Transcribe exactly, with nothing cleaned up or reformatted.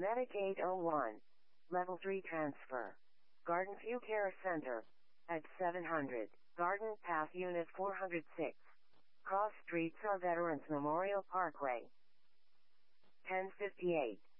Medic eight oh one. Level three transfer. Garden View Care Center. At seven hundred. Garden Path Unit four oh six. Cross Streets or Veterans Memorial Parkway. ten fifty-eight.